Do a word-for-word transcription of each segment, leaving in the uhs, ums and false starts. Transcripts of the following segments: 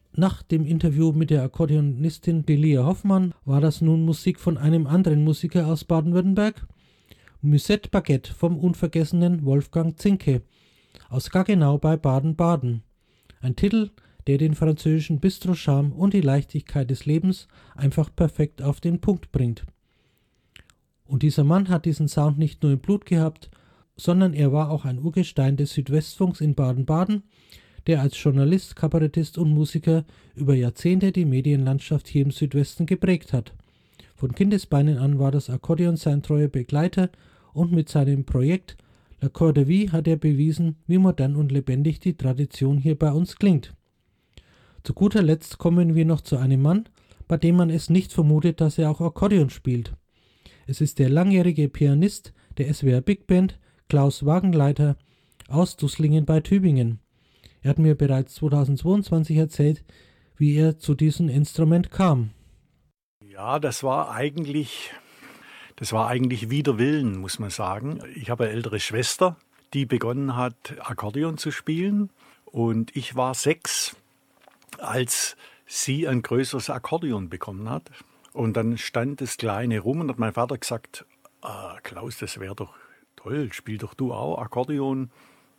Nach dem Interview mit der Akkordeonistin Delia Hoffmann war das nun Musik von einem anderen Musiker aus Baden-Württemberg, Musette Baguette vom unvergessenen Wolfgang Zinke aus Gaggenau bei Baden-Baden. Ein Titel, der den französischen Bistro-Charme und die Leichtigkeit des Lebens einfach perfekt auf den Punkt bringt. Und dieser Mann hat diesen Sound nicht nur im Blut gehabt, sondern er war auch ein Urgestein des Südwestfunks in Baden-Baden, der als Journalist, Kabarettist und Musiker über Jahrzehnte die Medienlandschaft hier im Südwesten geprägt hat. Von Kindesbeinen an war das Akkordeon sein treuer Begleiter und mit seinem Projekt La Cour de Vie hat er bewiesen, wie modern und lebendig die Tradition hier bei uns klingt. Zu guter Letzt kommen wir noch zu einem Mann, bei dem man es nicht vermutet, dass er auch Akkordeon spielt. Es ist der langjährige Pianist der S W R Big Band, Klaus Wagenleiter aus Dusslingen bei Tübingen. Er hat mir bereits zweitausendzweiundzwanzig erzählt, wie er zu diesem Instrument kam. Ja, das war eigentlich, das war eigentlich wider Willen, muss man sagen. Ich habe eine ältere Schwester, die begonnen hat, Akkordeon zu spielen. Und ich war sechs, als sie ein größeres Akkordeon bekommen hat. Und dann stand das Kleine rum und hat mein Vater gesagt, ah, Klaus, das wäre doch toll, spiel doch du auch Akkordeon.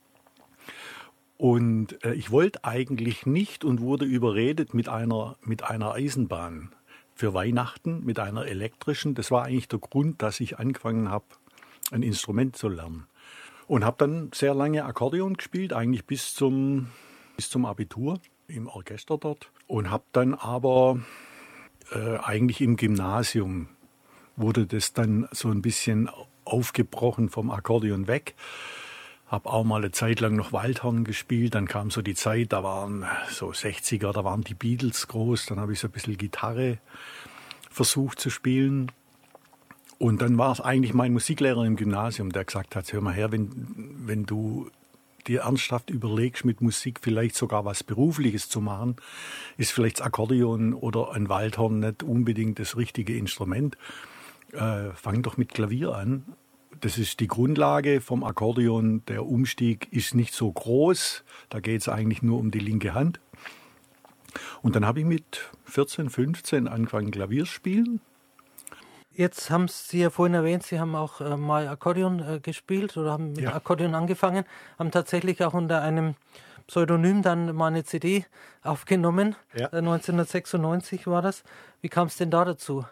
Und äh, ich wollte eigentlich nicht und wurde überredet mit einer, mit einer Eisenbahn für Weihnachten, mit einer elektrischen. Das war eigentlich der Grund, dass ich angefangen habe, ein Instrument zu lernen. Und habe dann sehr lange Akkordeon gespielt, eigentlich bis zum, bis zum Abitur im Orchester dort. Und habe dann aber äh, eigentlich im Gymnasium wurde das dann so ein bisschen aufgebrochen vom Akkordeon weg. Habe auch mal eine Zeit lang noch Waldhorn gespielt. Dann kam so die Zeit, da waren so sechziger, da waren die Beatles groß. Dann habe ich so ein bisschen Gitarre versucht zu spielen. Und dann war es eigentlich mein Musiklehrer im Gymnasium, der gesagt hat, hör mal her, wenn, wenn du dir ernsthaft überlegst, mit Musik vielleicht sogar was Berufliches zu machen, ist vielleicht das Akkordeon oder ein Waldhorn nicht unbedingt das richtige Instrument. Äh, fang doch mit Klavier an. Das ist die Grundlage vom Akkordeon. Der Umstieg ist nicht so groß. Da geht es eigentlich nur um die linke Hand. Und dann habe ich mit vierzehn, fünfzehn angefangen Klavier spielen. Jetzt haben Sie ja vorhin erwähnt, Sie haben auch äh, mal Akkordeon äh, gespielt oder haben mit ja. Akkordeon angefangen, haben tatsächlich auch unter einem Pseudonym dann mal eine C D aufgenommen. Ja. Äh, neunzehnhundertsechsundneunzig war das. Wie kam es denn da dazu?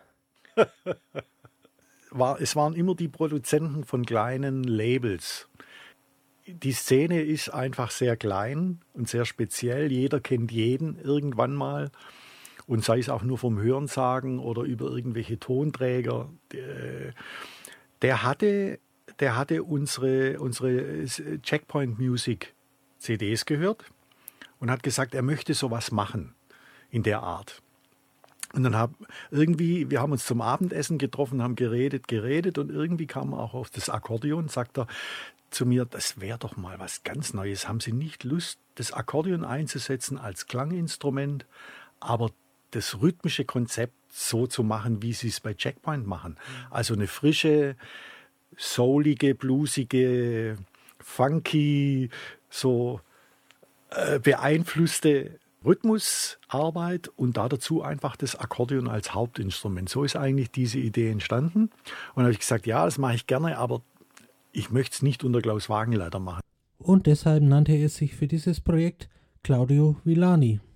War, es waren immer die Produzenten von kleinen Labels. Die Szene ist einfach sehr klein und sehr speziell. Jeder kennt jeden irgendwann mal. Und sei es auch nur vom Hörensagen oder über irgendwelche Tonträger. Der, der hatte, der hatte unsere, unsere Checkpoint Music C Ds gehört und hat gesagt, er möchte sowas machen in der Art. Und dann haben irgendwie, wir haben uns zum Abendessen getroffen, haben geredet, geredet und irgendwie kam er auch auf das Akkordeon, sagt er zu mir, das wäre doch mal was ganz Neues. Haben Sie nicht Lust, das Akkordeon einzusetzen als Klanginstrument, aber das rhythmische Konzept so zu machen, wie Sie es bei Checkpoint machen? Also eine frische, soulige, bluesige, funky, so äh, beeinflusste Rhythmusarbeit und da dazu einfach das Akkordeon als Hauptinstrument. So ist eigentlich diese Idee entstanden. Und da habe ich gesagt, ja, das mache ich gerne, aber ich möchte es nicht unter Klaus Wagenleiter machen. Und deshalb nannte er sich für dieses Projekt Claudio Villani.